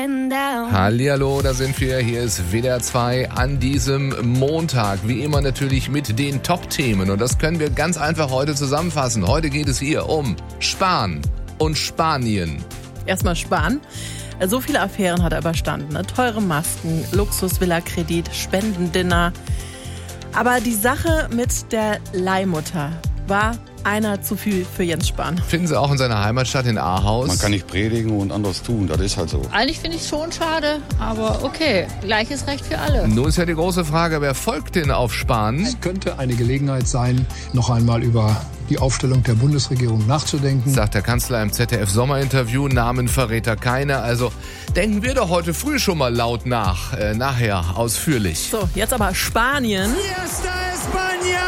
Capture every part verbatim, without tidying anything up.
Hallihallo, da sind wir. Hier ist W D R zwei an diesem Montag. Wie immer natürlich mit den Top-Themen. Und das können wir ganz einfach heute zusammenfassen. Heute geht es hier um Spahn und Spanien. Erstmal Spahn. So viele Affären hat er überstanden. Ne? Teure Masken, Luxus-Villa-Kredit, Spendendinner. Aber die Sache mit der Leihmutter war einer zu viel für Jens Spahn. Finden Sie auch in seiner Heimatstadt in Ahaus? Man kann nicht predigen und anderes tun, das ist halt so. Eigentlich finde ich es schon schade, aber okay, gleiches Recht für alle. Nun ist ja die große Frage, wer folgt denn auf Spahn? Es könnte eine Gelegenheit sein, noch einmal über die Aufstellung der Bundesregierung nachzudenken. Sagt der Kanzler im Z D F-Sommerinterview, Namen verrät er keine. Also denken wir doch heute früh schon mal laut nach, äh, nachher ausführlich. So, jetzt aber Spanien. Fiesta España!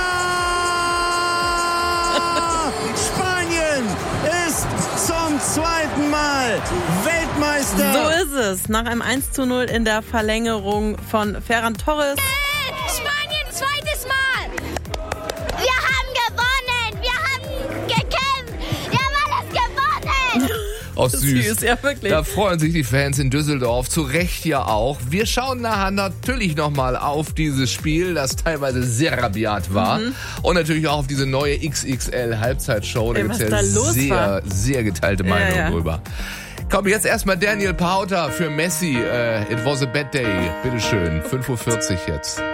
Spanien ist zum zweiten Mal Weltmeister. So ist es. Nach einem eins zu null in der Verlängerung von Ferran Torres. Spanien, zweites Mal. Wir haben gewonnen. Wir haben gekämpft. Wir haben alles gewonnen. Oh, süß. Süß, ja wirklich. Da freuen sich die Fans in Düsseldorf, zu Recht ja auch. Wir schauen nachher natürlich nochmal auf dieses Spiel, das teilweise sehr rabiat war. Mhm. Und natürlich auch auf diese neue X X L-Halbzeitshow. Da Ey, gibt es ja da sehr, war. sehr geteilte Meinungen ja, ja. drüber. Komm, jetzt erstmal Daniel Pauter für Messi. Uh, It was a bad day. Bitteschön, fünf Uhr vierzig jetzt.